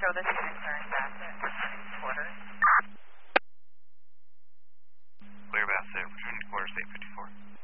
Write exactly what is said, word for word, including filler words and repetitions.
zero, this is Eastern Bassett, quarters. Clear Bassett, returning to quarters eight fifty-four.